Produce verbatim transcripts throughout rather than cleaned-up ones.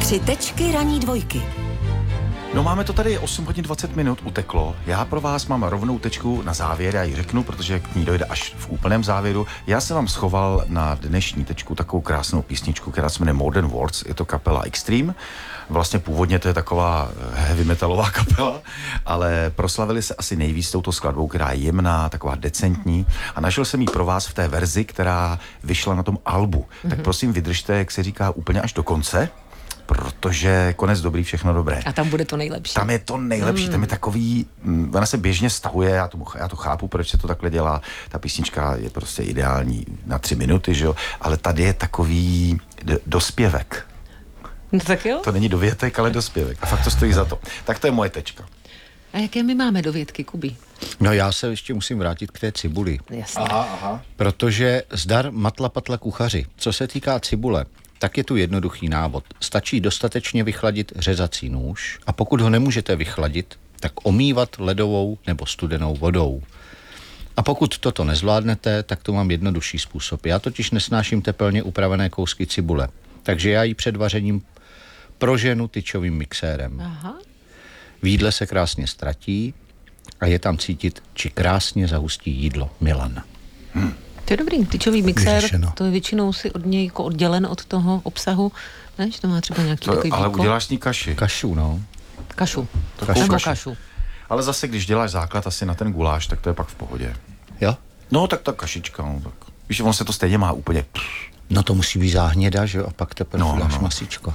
Tři tečky ranní dvojky. No máme to tady osm hodin dvacet minut uteklo. Já pro vás mám rovnou tečku na závěr, já ji řeknu, protože k ní dojde až v úplném závěru. Já jsem vám schoval na dnešní tečku takovou krásnou písničku, která se jmenuje Modern Words, je to kapela Extreme. Vlastně původně to je taková heavy metalová kapela, ale proslavili se asi nejvíc touto skladbou, která je jemná, taková decentní, a našel jsem ji pro vás v té verzi, která vyšla na tom albu. Mm-hmm. Tak prosím vydržte, jak se říká, úplně až do konce, protože konec dobrý, všechno dobré. A tam bude to nejlepší. Tam je to nejlepší, mm. tam je takový, ona se běžně stahuje, já to, já to chápu, proč se to takhle dělá, ta písnička je prostě ideální na tři minuty, že jo, ale tady je takový d- dospěvek. No tak jo. To není dovětek, ale dospěvek. A fakt to stojí za to. Tak to je moje tečka. A jaké my máme dovědky, Kubi? No já se ještě musím vrátit k té cibuli. Jasně. Aha, aha. Protože zdar matla patla kuchaři. Co se týká cibule, tak je tu jednoduchý návod. Stačí dostatečně vychladit řezací nůž a pokud ho nemůžete vychladit, tak omývat ledovou nebo studenou vodou. A pokud toto nezvládnete, tak to mám jednodušší způsob. Já totiž nesnáším tepelně upravené kousky cibule, takže já ji před vařením proženu tyčovým mixérem. Aha. V jídle se krásně ztratí a je tam cítit, či krásně zahustí jídlo. Milan. Hm. To je dobrý, tyčový mixér, Vyřešeno. to je většinou si od něj jako oddělen od toho obsahu, ne, že to má třeba nějaký To, takový ale výkon. uděláš s ní kaši. Kašu, no. Kašu. Takovou Nebo kaši. kašu. Ale zase, když děláš základ asi na ten guláš, tak to je pak v pohodě. Jo? No, tak ta kašička, no tak. Víš, on se to stejně má úplně. No to musí být záhněda, že jo? A pak teprve No, dáš no. masíčko.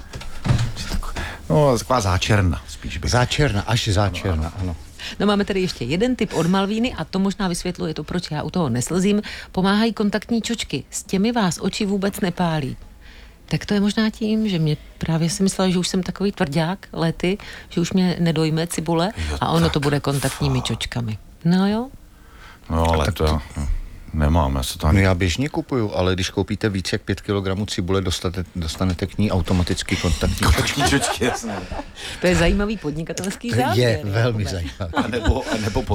No, taková záčerna, spíš bych. Záčerna, až záčerna, ano. ano. No máme tady ještě jeden typ od Malvíny a to možná vysvětluje to, proč já u toho neslzím. Pomáhají kontaktní čočky. S těmi vás oči vůbec nepálí. Tak to je možná tím, že mě právě si myslela, že už jsem takový tvrdák lety, že už mě nedojme cibule Jo, a ono tak, to bude kontaktními fakt. čočkami. No jo. No, ale tak to to- nemám, já se to No ani... já běžně kupuju, ale když koupíte víc jak pět kilogramů cibule, dostate, dostanete k ní automaticky kontaktní. Kontaktní čočky, jasné. To je zajímavý podnikatelský záměr. Je velmi Jakube. zajímavé. A nebo, a nebo